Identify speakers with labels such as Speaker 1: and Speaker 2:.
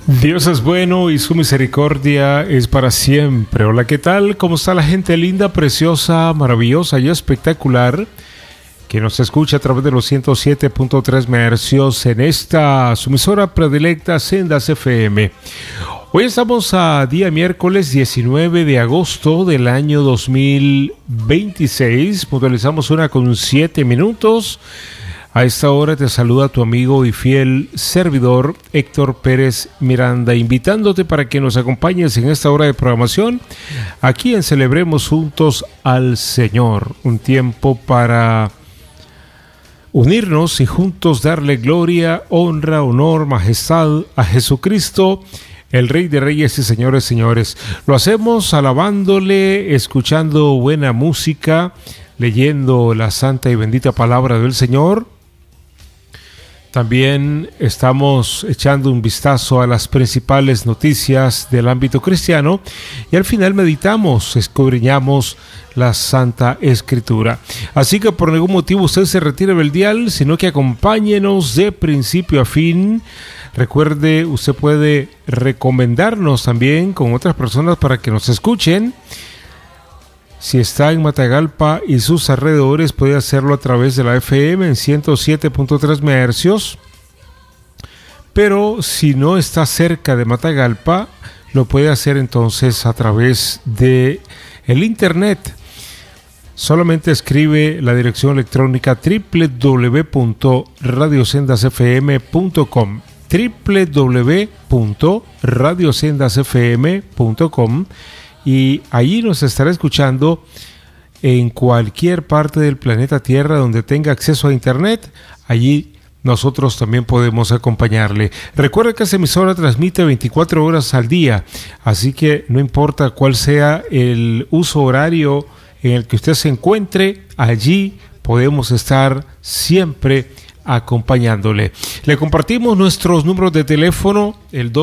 Speaker 1: Dios es bueno y su misericordia es para siempre. Hola, ¿qué tal? ¿Cómo está la gente linda, preciosa, maravillosa y espectacular que nos escucha a través de los 107.3 MHz en esta su emisora predilecta Sendas FM? Hoy estamos a día miércoles 19 de agosto del año 2026. Puntualizamos 1:07. A esta hora te saluda tu amigo y fiel servidor Héctor Pérez Miranda, invitándote para que nos acompañes en esta hora de programación aquí en Celebremos Juntos al Señor. Un tiempo para unirnos y juntos darle gloria, honra, honor, majestad a Jesucristo, el Rey de Reyes y Señores, señores. Lo hacemos alabándole, escuchando buena música, leyendo la santa y bendita palabra del Señor. También estamos echando un vistazo a las principales noticias del ámbito cristiano y al final meditamos, escudriñamos la Santa Escritura. Así que por ningún motivo usted se retire del dial, sino que acompáñenos de principio a fin. Recuerde, usted puede recomendarnos también con otras personas para que nos escuchen. Si está en Matagalpa y sus alrededores, puede hacerlo a través de la FM en 107.3 MHz. Pero si no está cerca de Matagalpa, lo puede hacer entonces a través de el internet. Solamente escribe la dirección electrónica www.radiosendasfm.com www.radiosendasfm.com y allí nos estará escuchando en cualquier parte del planeta Tierra donde tenga acceso a internet. Allí nosotros también podemos acompañarle. Recuerda que esta emisora transmite 24 horas al día, así que no importa cuál sea el uso horario en el que usted se encuentre, allí podemos estar siempre acompañándole. Le compartimos nuestros números de teléfono, el